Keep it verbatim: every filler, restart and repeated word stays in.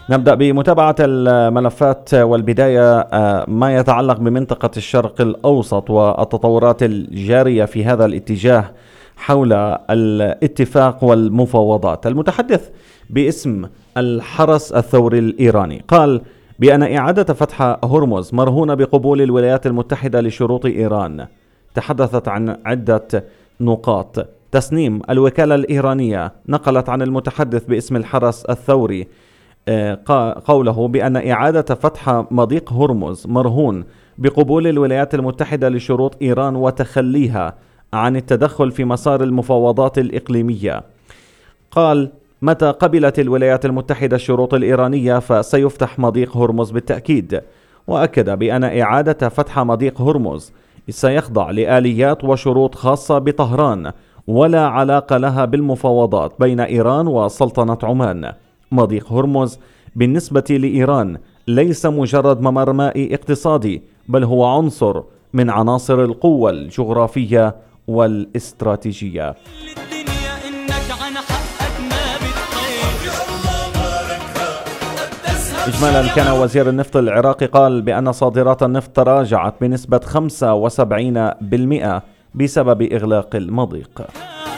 نبدأ بمتابعة الملفات والبداية ما يتعلق بمنطقة الشرق الأوسط والتطورات الجارية في هذا الاتجاه حول الاتفاق والمفاوضات. المتحدث باسم الحرس الثوري الإيراني قال بأن إعادة فتح هرمز مرهونة بقبول الولايات المتحدة لشروط إيران. تحدثت عن عدة نقاط. تسنيم الوكالة الإيرانية نقلت عن المتحدث باسم الحرس الثوري قوله بأن إعادة فتح مضيق هرمز مرهون بقبول الولايات المتحدة لشروط إيران وتخليها عن التدخل في مسار المفاوضات الإقليمية. قال متى قبلت الولايات المتحدة الشروط الإيرانية فسيفتح مضيق هرمز بالتأكيد. وأكد بأن إعادة فتح مضيق هرمز سيخضع لآليات وشروط خاصة بطهران ولا علاقة لها بالمفاوضات بين إيران وسلطنة عمان. مضيق هرمز بالنسبة لإيران ليس مجرد ممر مائي اقتصادي، بل هو عنصر من عناصر القوة الجغرافية والاستراتيجية. إجمالا كان وزير النفط العراقي قال بأن صادرات النفط تراجعت بنسبة خمسة وسبعين بالمئة بسبب إغلاق المضيق.